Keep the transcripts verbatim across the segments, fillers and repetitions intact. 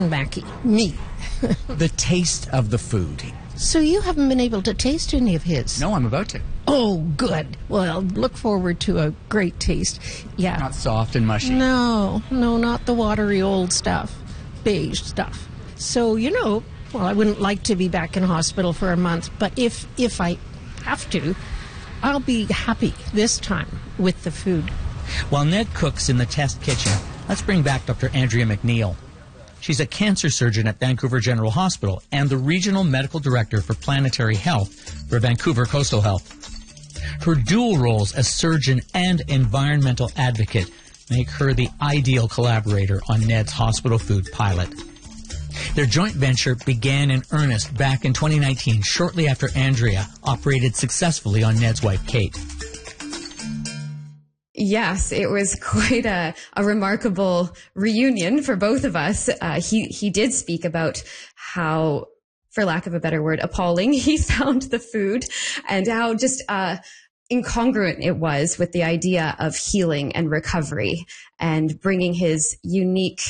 Mackie, me. The taste of the food. So you haven't been able to taste any of his? No, I'm about to. Oh, good. Well, look forward to a great taste. Yeah. Not soft and mushy. No, no, not the watery old stuff. Beige stuff. So, you know, well, I wouldn't like to be back in hospital for a month, but if if I have to, I'll be happy this time with the food. While Ned cooks in the test kitchen, let's bring back Doctor Andrea McNeil. She's a cancer surgeon at Vancouver General Hospital and the Regional Medical Director for Planetary Health for Vancouver Coastal Health. Her dual roles as surgeon and environmental advocate make her the ideal collaborator on Ned's hospital food pilot. Their joint venture began in earnest back in twenty nineteen, shortly after Andrea operated successfully on Ned's wife, Kate. Yes, it was quite a, a remarkable reunion for both of us. Uh, he, he did speak about how, for lack of a better word, appalling he found the food and how just uh, incongruent it was with the idea of healing and recovery and bringing his unique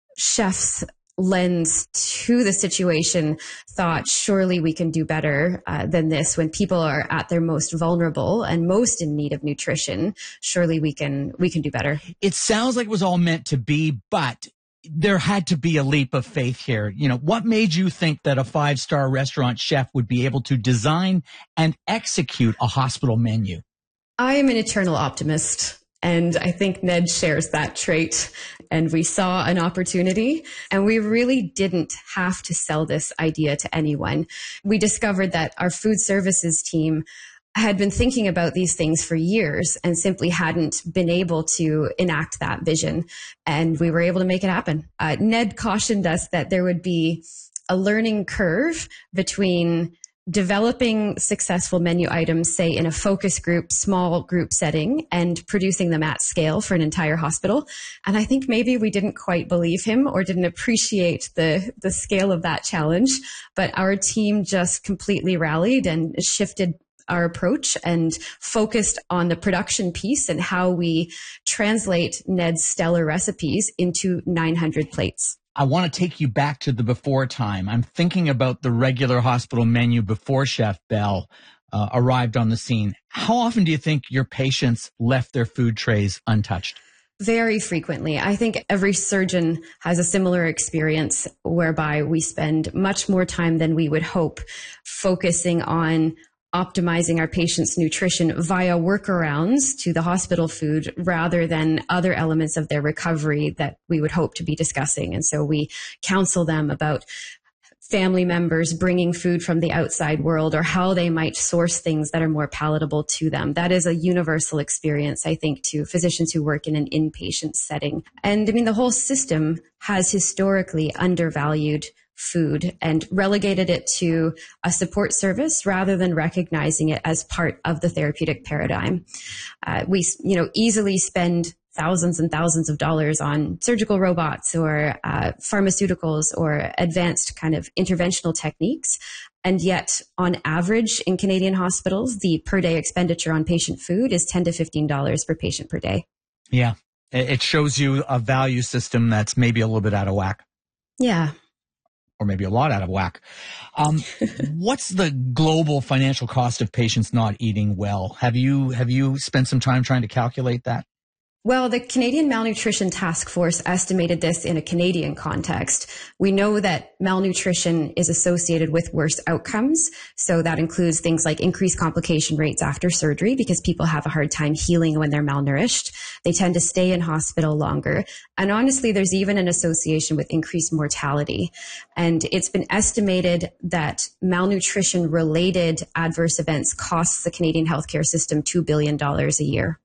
chef's lens to the situation. Thought, surely we can do better uh, than this when people are at their most vulnerable and most in need of nutrition. Surely we can we can do better. It sounds like it was all meant to be, but there had to be a leap of faith here. You know, what made you think that a five-star restaurant chef would be able to design and execute a hospital menu? I am an eternal optimist. And I think Ned shares that trait. And we saw an opportunity and we really didn't have to sell this idea to anyone. We discovered that our food services team had been thinking about these things for years and simply hadn't been able to enact that vision. And we were able to make it happen. Uh, Ned cautioned us that there would be a learning curve between developing successful menu items, say in a focus group, small group setting, and producing them at scale for an entire hospital. And I think maybe we didn't quite believe him or didn't appreciate the, the scale of that challenge. But our team just completely rallied and shifted our approach and focused on the production piece and how we translate Ned's stellar recipes into nine hundred plates. I want to take you back to the before time. I'm thinking about the regular hospital menu before Chef Bell uh, arrived on the scene. How often do you think your patients left their food trays untouched? Very frequently. I think every surgeon has a similar experience whereby we spend much more time than we would hope focusing on optimizing our patients' nutrition via workarounds to the hospital food rather than other elements of their recovery that we would hope to be discussing. And so we counsel them about family members bringing food from the outside world or how they might source things that are more palatable to them. That is a universal experience, I think, to physicians who work in an inpatient setting. And I mean, the whole system has historically undervalued food and relegated it to a support service rather than recognizing it as part of the therapeutic paradigm. Uh, we, you know, easily spend thousands and thousands of dollars on surgical robots or uh, pharmaceuticals or advanced kind of interventional techniques. And yet, on average, in Canadian hospitals, the per day expenditure on patient food is ten to fifteen dollars per patient per day. Yeah. It shows you a value system that's maybe a little bit out of whack. Yeah. Or maybe a lot out of whack. Um, what's the global financial cost of patients not eating well? Have you have you spent some time trying to calculate that? Well, the Canadian Malnutrition Task Force estimated this in a Canadian context. We know that malnutrition is associated with worse outcomes. So that includes things like increased complication rates after surgery because people have a hard time healing when they're malnourished. They tend to stay in hospital longer. And honestly, there's even an association with increased mortality. And it's been estimated that malnutrition related adverse events costs the Canadian healthcare system two billion dollars a year.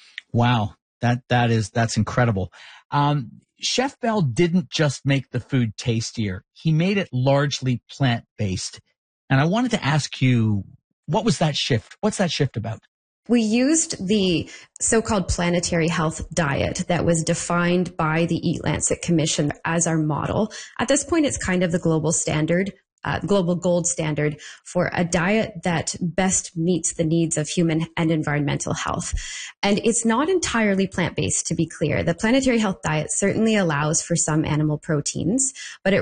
Wow. That, that is, that's incredible. Um, Chef Bell didn't just make the food tastier. He made it largely plant-based. And I wanted to ask you, what was that shift? What's that shift about? We used the so-called planetary health diet that was defined by the Eat Lancet Commission as our model. At this point, it's kind of the global standard. Uh, global gold standard for a diet that best meets the needs of human and environmental health. And it's not entirely plant-based, to be clear. The planetary health diet certainly allows for some animal proteins, but it